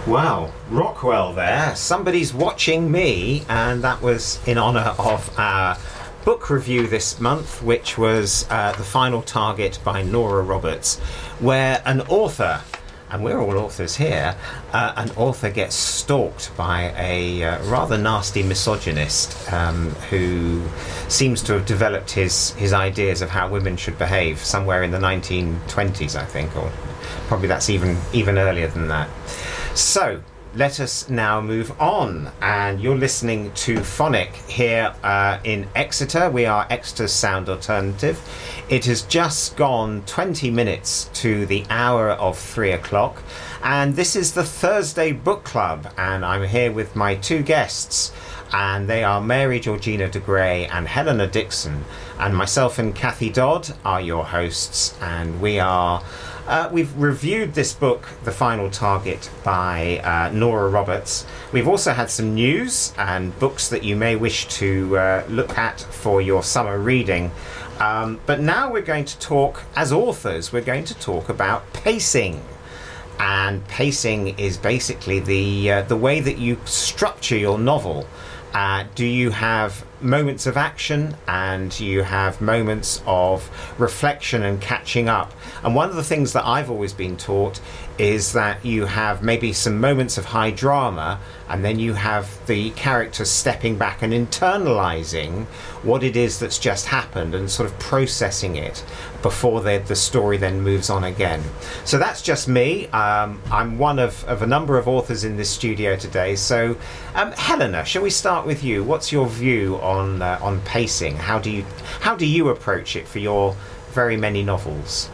Well, Rockwell there. Somebody's watching me, and that was in honour of our book review this month, which was The Final Target by Nora Roberts, where an author, and we're all authors here, an author gets stalked by a rather nasty misogynist who seems to have developed his ideas of how women should behave somewhere in the 1920s, I think, or probably that's even earlier than that. So, let us now move on, and you're listening to Phonic here in Exeter. We are Exeter's Sound Alternative. It has just gone 20 minutes to the hour of 3 o'clock, and this is the Thursday Book Club, and I'm here with my two guests, and they are Mary Georgina de Grey and Helena Dixon, and myself and Kathy Dodd are your hosts, and we've reviewed this book, The Final Target, by Nora Roberts. We've also had some news and books that you may wish to look at for your summer reading. But now we're going to talk, as authors, we're going to talk about pacing. And pacing is basically the way that you structure your novel. Do you have moments of action, and you have moments of reflection and catching up? And one of the things that I've always been taught is that you have maybe some moments of high drama, and then you have the characters stepping back and internalizing what it is that's just happened and sort of processing it before the story then moves on again. So that's just me. I'm one of a number of authors in this studio today. So Helena, shall we start with you? What's your view on pacing? How do you approach it for your very many novels?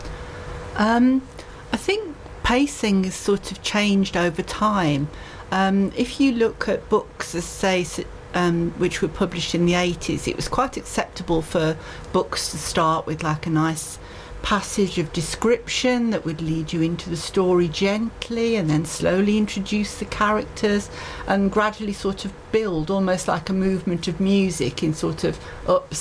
I think pacing has sort of changed over time. If you look at books, as say, which were published in the 80s, it was quite acceptable for books to start with like a nice passage of description that would lead you into the story gently, and then slowly introduce the characters and gradually sort of build, almost like a movement of music, in sort of ups